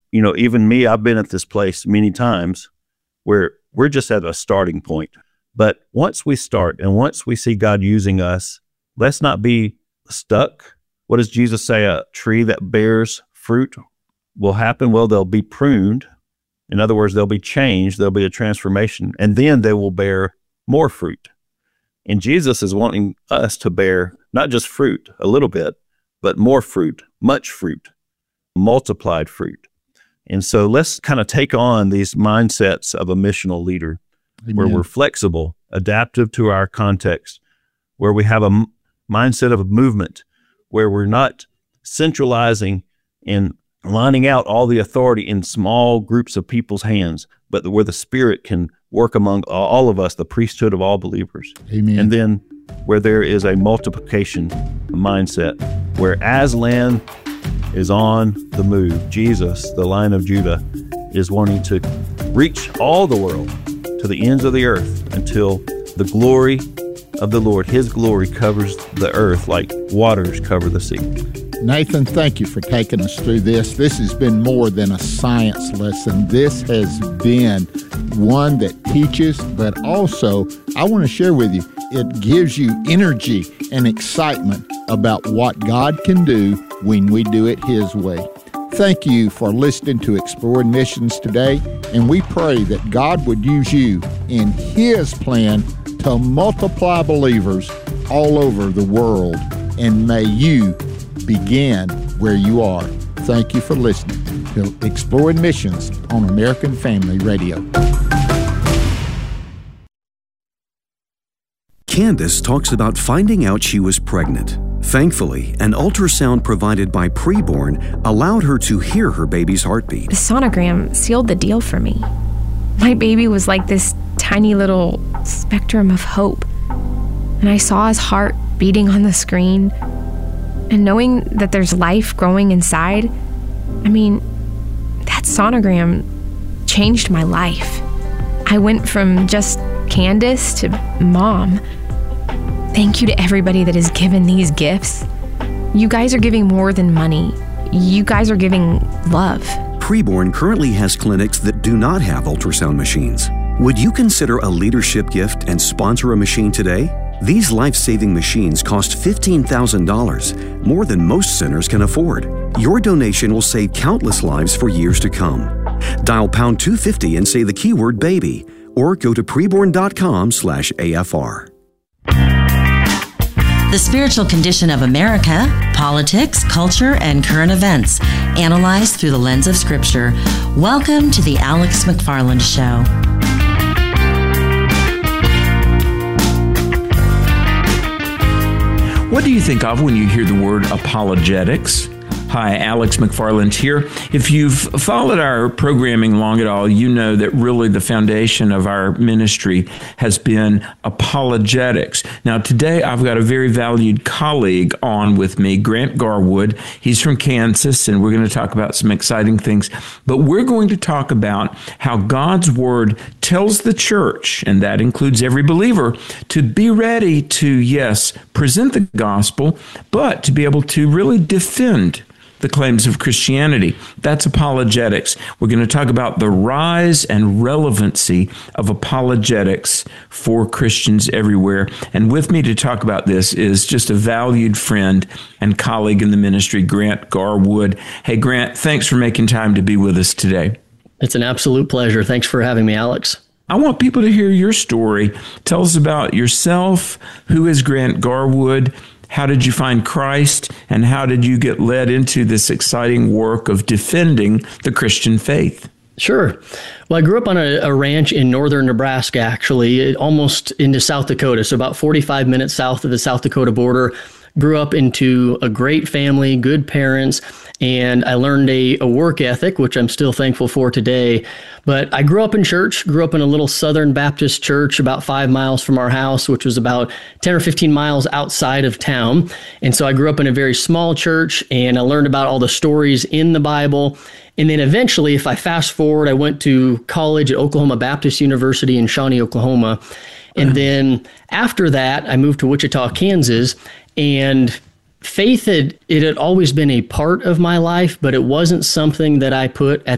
even me, I've been at this place many times where we're just at a starting point. But once we start and once we see God using us, let's not be stuck. What does Jesus say? A tree that bears fruit will happen? Well, they'll be pruned. In other words, they'll be changed. There'll be a transformation, and then they will bear more fruit. And Jesus is wanting us to bear not just fruit, a little bit, but more fruit, much fruit, multiplied fruit. And so let's kind of take on these mindsets of a missional leader. Amen. Where we're flexible, adaptive to our context, where we have a mindset of a movement, where we're not centralizing and lining out all the authority in small groups of people's hands, but where the Spirit can work among all of us, the priesthood of all believers. Amen. And then where there is a multiplication mindset, where Aslan is on the move, Jesus, the Lion of Judah, is wanting to reach all the world to the ends of the earth until the glory of the Lord, His glory, covers the earth like waters cover the sea. Nathan, thank you for taking us through this. This has been more than a science lesson. This has been one that teaches, but also, I want to share with you, it gives you energy and excitement about what God can do when we do it His way. Thank you for listening to Exploring Missions today, and we pray that God would use you in His plan to multiply believers all over the world, and may you begin where you are. Thank you for listening to Exploring Missions on American Family Radio. Candace talks about finding out she was pregnant. Thankfully, an ultrasound provided by Preborn allowed her to hear her baby's heartbeat. The sonogram sealed the deal for me. My baby was like this tiny little spectrum of hope. And I saw his heart beating on the screen. And knowing that there's life growing inside, that sonogram changed my life. I went from just Candace to mom. Thank you to everybody that has given these gifts. You guys are giving more than money. You guys are giving love. Preborn currently has clinics that do not have ultrasound machines. Would you consider a leadership gift and sponsor a machine today? These life-saving machines cost $15,000, more than most centers can afford. Your donation will save countless lives for years to come. Dial pound 250 and say the keyword baby, or go to preborn.com/AFR. The spiritual condition of America, politics, culture, and current events, analyzed through the lens of Scripture. Welcome to the Alex McFarland Show. What do you think of when you hear the word apologetics? Hi, Alex McFarland here. If you've followed our programming long at all, you know that really the foundation of our ministry has been apologetics. Now, today I've got a very valued colleague on with me, Grant Garwood. He's from Kansas, and we're going to talk about some exciting things. But we're going to talk about how God's Word tells the church, and that includes every believer, to be ready to, yes, present the gospel, but to be able to really defend the claims of Christianity. That's apologetics. We're going to talk about the rise and relevancy of apologetics for Christians everywhere. And with me to talk about this is just a valued friend and colleague in the ministry, Grant Garwood. Hey, Grant, thanks for making time to be with us today. It's an absolute pleasure. Thanks for having me, Alex. I want people to hear your story. Tell us about yourself. Who is Grant Garwood? How did you find Christ, and how did you get led into this exciting work of defending the Christian faith? Sure. Well, I grew up on a ranch in northern Nebraska, actually, almost into South Dakota, so about 45 minutes south of the South Dakota border. Grew up into a great family, good parents, and I learned a work ethic, which I'm still thankful for today. But I grew up in church, grew up in a little Southern Baptist church about 5 miles from our house, which was about 10 or 15 miles outside of town. And so I grew up in a very small church, and I learned about all the stories in the Bible. And then eventually, if I fast forward, I went to college at Oklahoma Baptist University in Shawnee, Oklahoma. And then after that, I moved to Wichita, Kansas, and faith had always been a part of my life, but it wasn't something that I put at